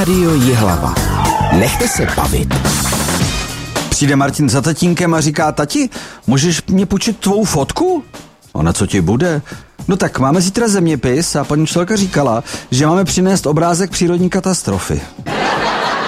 Rádio Jihlava. Nechte se bavit. Přijde Martin za tatínkem a říká: tati, můžeš mě půjčit tvou fotku? Ona: co ti bude? No tak máme zítra zeměpis a paní učitelka říkala, že máme přinést obrázek přírodní katastrofy.